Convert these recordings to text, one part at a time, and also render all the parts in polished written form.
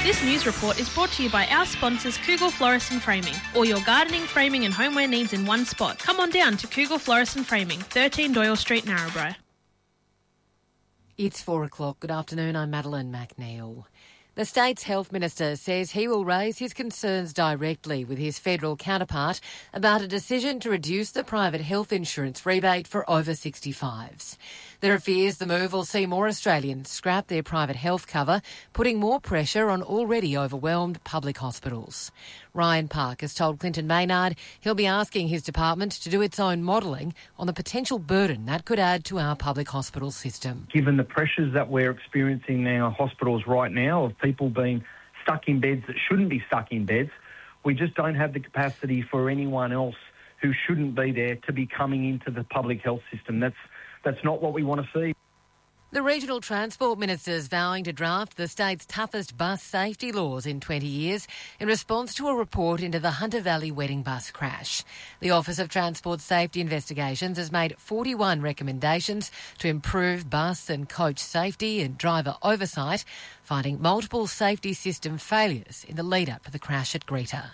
This news report is brought to you by our sponsors Cougal Florist and Framing. All your gardening, framing and homeware needs in one spot. Come on down to Cougal Florist and Framing, 13 Doyle Street, Narrabri. It's 4 o'clock. Good afternoon, I'm Madeline McNeil. The state's health minister says he will raise his concerns directly with his federal counterpart about a decision to reduce the private health insurance rebate for over 65s. There are fears the move will see more Australians scrap their private health cover, putting more pressure on already overwhelmed public hospitals. Ryan Park has told Clinton Maynard he'll be asking his department to do its own modelling on the potential burden that could add to our public hospital system. Given the pressures that we're experiencing in our hospitals right now of people being stuck in beds that shouldn't be stuck in beds, we just don't have the capacity for anyone else who shouldn't be there to be coming into the public health system. That's not what we want to see. The Regional Transport Minister is vowing to draft the state's toughest bus safety laws in 20 years in response to a report into the Hunter Valley wedding bus crash. The Office of Transport Safety Investigations has made 41 recommendations to improve bus and coach safety and driver oversight, finding multiple safety system failures in the lead-up to the crash at Greta.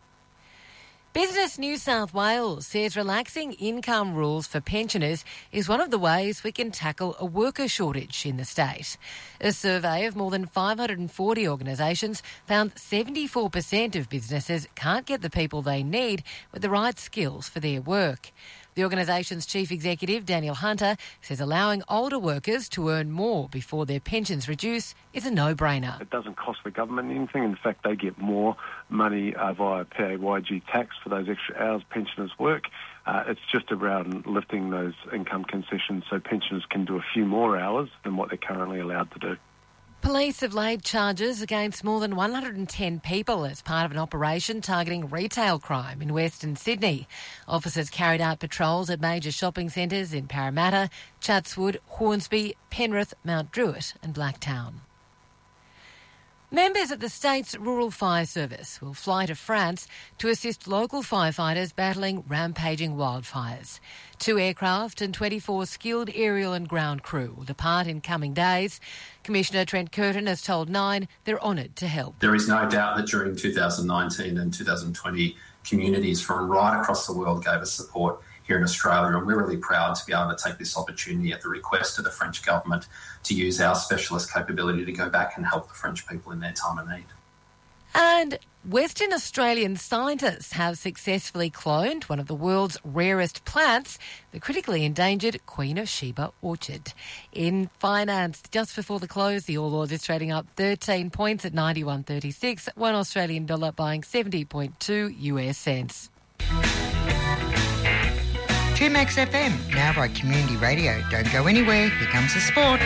Business New South Wales says relaxing income rules for pensioners is one of the ways we can tackle a worker shortage in the state. A survey of more than 540 organisations found 74% of businesses can't get the people they need with the right skills for their work. The organisation's chief executive, Daniel Hunter, says allowing older workers to earn more before their pensions reduce is a no-brainer. It doesn't cost the government anything. In fact, they get more money via PAYG tax for those extra hours pensioners work. It's just around lifting those income concessions so pensioners can do a few more hours than what they're currently allowed to do. Police have laid charges against more than 110 people as part of an operation targeting retail crime in Western Sydney. Officers carried out patrols at major shopping centres in Parramatta, Chatswood, Hornsby, Penrith, Mount Druitt and Blacktown. Members of the state's Rural Fire Service will fly to France to assist local firefighters battling rampaging wildfires. 2 aircraft and 24 skilled aerial and ground crew will depart in coming days. Commissioner Trent Curtin has told Nine they're honoured to help. There is no doubt that during 2019 and 2020, communities from right across the world gave us support here in Australia, and we're really proud to be able to take this opportunity at the request of the French government to use our specialist capability to go back and help the French people in their time of need. And Western Australian scientists have successfully cloned one of the world's rarest plants, the critically endangered Queen of Sheba orchid. In finance, just before the close, the All Ords is trading up 13 points at 91.36, $1 Australian dollar buying 70.2 US cents. 2Max FM, now by Community Radio. Don't go anywhere, here comes the sport.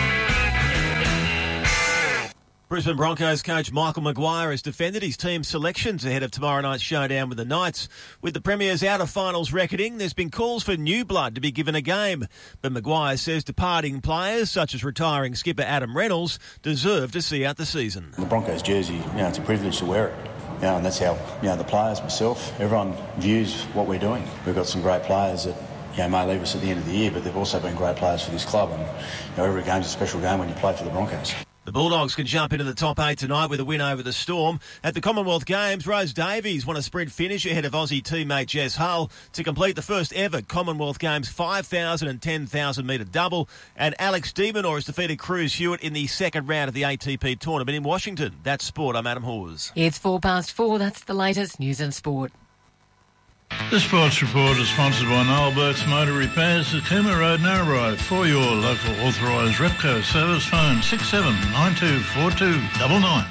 Brisbane Broncos coach Michael Maguire has defended his team's selections ahead of tomorrow night's showdown with the Knights. With the Premier's out-of-finals reckoning, there's been calls for new blood to be given a game. But Maguire says departing players, such as retiring skipper Adam Reynolds, deserve to see out the season. The Broncos jersey, it's a privilege to wear it. And that's how, the players, myself, everyone views what we're doing. We've got some great players that, may leave us at the end of the year, but they've also been great players for this club. And, every game's a special game when you play for the Broncos. The Bulldogs can jump into the top 8 tonight with a win over the Storm. At the Commonwealth Games, Rose Davies won a sprint finish ahead of Aussie teammate Jess Hull to complete the first ever Commonwealth Games 5,000 and 10,000 metre double. And Alex de Minaur has defeated Cruz Hewitt in the second round of the ATP tournament in Washington. That's sport. I'm Adam Hawes. It's 4:04. That's the latest news and sport. The Sports Report is sponsored by Noel Burke's Motor Repairs at Cooma Road, Narrabri. For your local authorised Repco service, phone 67924299.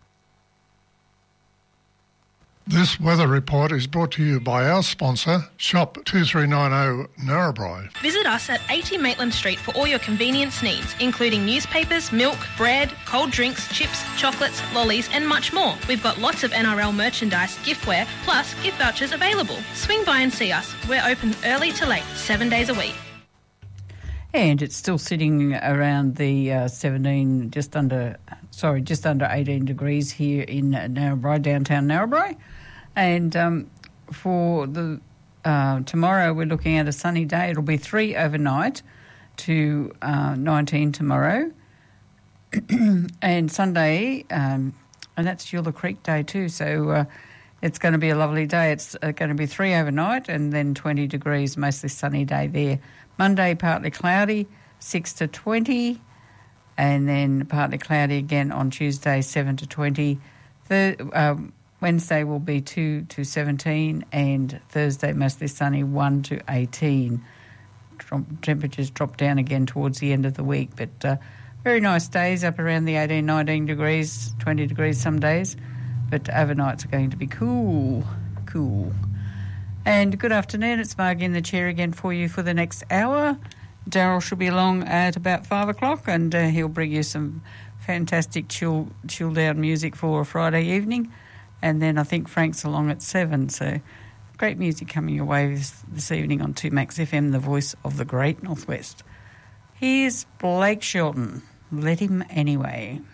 This weather report is brought to you by our sponsor, Shop 2390 Narrabri. Visit us at 80 Maitland Street for all your convenience needs, including newspapers, milk, bread, cold drinks, chips, chocolates, lollies and much more. We've got lots of NRL merchandise, giftware, plus gift vouchers available. Swing by and see us. We're open early to late, 7 days a week. And it's still sitting around the just under 18 degrees here in Narrabri, downtown Narrabri. And for the tomorrow, we're looking at a sunny day. It'll be 3 overnight to 19 tomorrow. And Sunday, And that's Eula Creek Day too, so it's going to be a lovely day. It's going to be 3 overnight and then 20 degrees, mostly sunny day there. Monday, partly cloudy, 6 to 20, and then partly cloudy again on Tuesday, 7 to 20. Wednesday will be 2 to 17, and Thursday mostly sunny, 1 to 18. Temperatures drop down again towards the end of the week, but very nice days up around the 18, 19 degrees, 20 degrees some days, but overnights are going to be cool. And good afternoon, it's Margie in the chair again for you for the next hour. Daryl should be along at about 5 o'clock, and he'll bring you some fantastic chill down music for a Friday evening. And then I think Frank's along at 7, so great music coming your way this evening on 2Max FM, the voice of the Great Northwest. Here's Blake Shelton, Let Him Anyway.